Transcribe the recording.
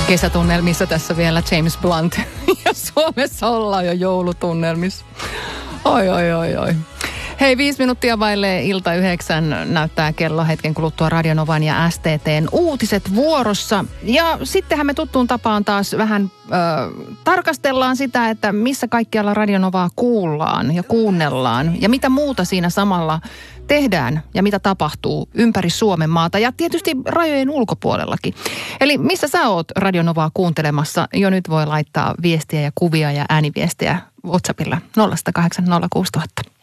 Kesätunnelmissa tässä vielä James Blunt. Ja Suomessa ollaan jo joulutunnelmissa. Oi. Hei, 5 minuuttia vaille ilta 9 näyttää kello hetken kuluttua Radio Novan ja STT:n uutiset vuorossa. Ja sittenhän me tuttuun tapaan taas vähän tarkastellaan sitä, että missä kaikkialla Radio Novaa kuullaan ja kuunnellaan. Ja mitä muuta siinä samalla tehdään ja mitä tapahtuu ympäri Suomen maata ja tietysti rajojen ulkopuolellakin. Eli missä sä oot Radio Novaa kuuntelemassa? Jo nyt voi laittaa viestiä ja kuvia ja ääniviestejä WhatsAppilla 0806000.